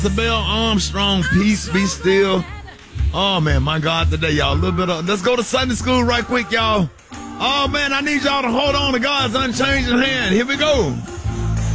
Isabel Armstrong, peace be still. Oh, man, my God, today, y'all. A little bit of, let's go to Sunday school right quick, y'all. Oh, man, I need y'all to hold on to God's unchanging hand. Here we go.